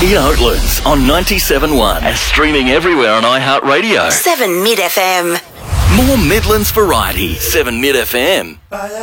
Ian Oatlands on 97.1 and streaming everywhere on iHeartRadio. 7 Mid FM. More Midlands variety. 7 Mid FM.